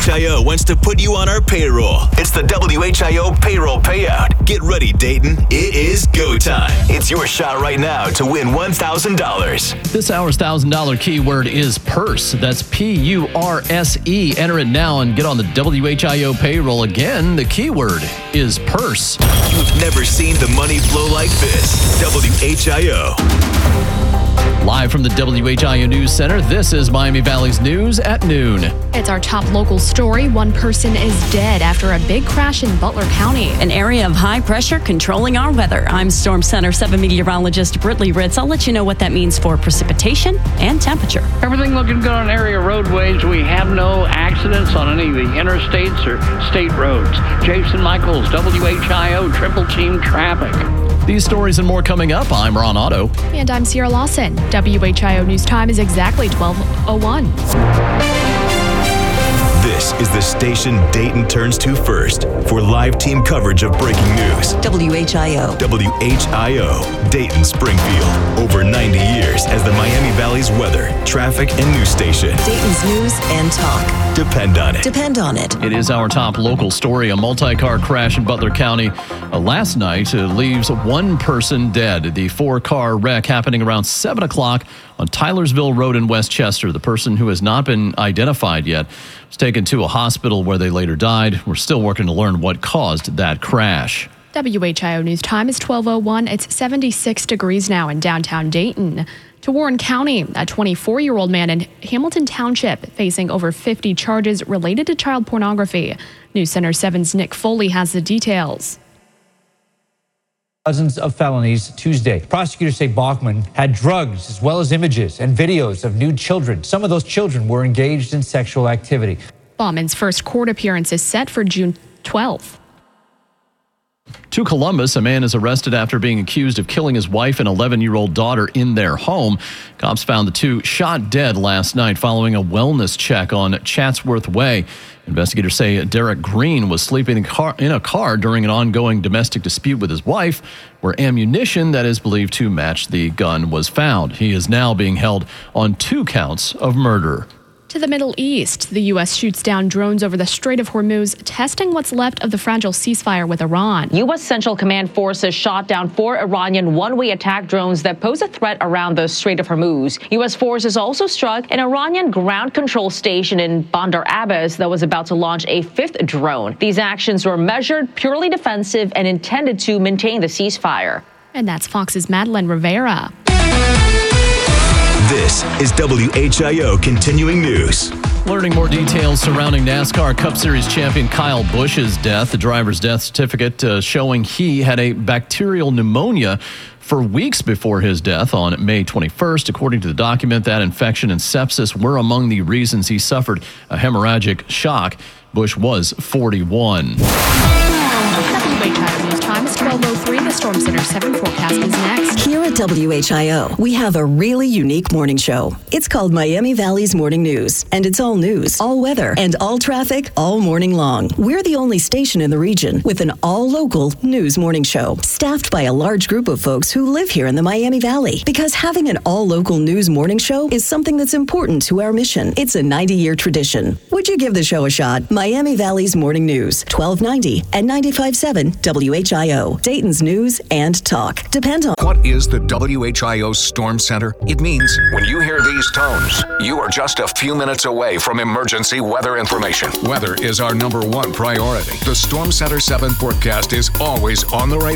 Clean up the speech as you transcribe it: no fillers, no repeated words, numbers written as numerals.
WHIO wants to put you on our payroll. It's the WHIO payroll payout. Get ready, Dayton. It is go time. It's your shot right now to win $1,000. This hour's $1,000 keyword is purse. That's P-U-R-S-E. Enter it now and get on the WHIO payroll. Again, the keyword is purse. You've never seen the money flow like this. WHIO. Live from the WHIO News Center, this is Miami Valley's News at noon. It's our top local story. One person is dead after a big crash in Butler County. An area of high pressure controlling our weather. I'm Storm Center 7 meteorologist Britley Ritz. I'll let you know what that means for precipitation and temperature. Everything looking good on area roadways. We have no accidents on any of the interstates or state roads. Jason Michaels, WHIO Triple Team Traffic. These stories and more coming up. I'm Ron Otto. And I'm Sierra Lawson. WHIO News Time is exactly 12:01. This is the station Dayton turns to first for live team coverage of breaking news. WHIO. WHIO, Dayton, Springfield. Over 90 years as the Miami Valley's weather, traffic, and news station. Dayton's news and talk. Depend on it. Depend on it. It is our top local story. A multi-car crash in Butler County last night leaves one person dead. The four-car wreck happening around 7 o'clock on Tylersville Road in Westchester. The person, who has not been identified yet, was taken to a hospital where they later died. We're still working to learn what caused that crash. WHIO News Time is 12:01. It's 76 degrees now in downtown Dayton. To Warren County, a 24-year-old man in Hamilton Township facing over 50 charges related to child pornography. News Center 7's Nick Foley has the details. Dozens of felonies Tuesday. Prosecutors say Bachman had drugs as well as images and videos of nude children. Some of those children were engaged in sexual activity. Bachman's first court appearance is set for June 12th. To Columbus, a man is arrested after being accused of killing his wife and 11-year-old daughter in their home. Cops found the two shot dead last night following a wellness check on Chatsworth Way. Investigators say Derek Green was sleeping in a car during an ongoing domestic dispute with his wife, where ammunition that is believed to match the gun was found. He is now being held on 2 counts of murder. To the Middle East, the U.S. shoots down drones over the Strait of Hormuz, testing what's left of the fragile ceasefire with Iran. U.S. Central Command forces shot down 4 Iranian one-way attack drones that pose a threat around the Strait of Hormuz. U.S. forces also struck an Iranian ground control station in Bandar Abbas that was about to launch a 5th drone. These actions were measured, purely defensive, and intended to maintain the ceasefire. And that's Fox's Madeline Rivera. This is WHIO Continuing News. Learning more details surrounding NASCAR Cup Series champion Kyle Busch's death. The driver's death certificate showing he had a bacterial pneumonia for weeks before his death on May 21st. According to the document, that infection and sepsis were among the reasons he suffered a hemorrhagic shock. Busch was 41. WHIO News Time is 12:03. The Storm Center 7 forecast is next. Here at WHIO, we have a really unique morning show. It's called Miami Valley's Morning News, and it's all news, all weather, and all traffic all morning long. We're the only station in the region with an all-local news morning show, staffed by a large group of folks who live here in the Miami Valley. Because having an all-local news morning show is something that's important to our mission. It's a 90-year tradition. Would you give the show a shot? Miami Valley's Morning News, 1290 and 95.7 WHIO, Dayton's news and talk. Depend on. What is the WHIO Storm Center? It means when you hear these tones, you are just a few minutes away from emergency weather information. Weather is our #1 priority. The Storm Center 7 forecast is always on the right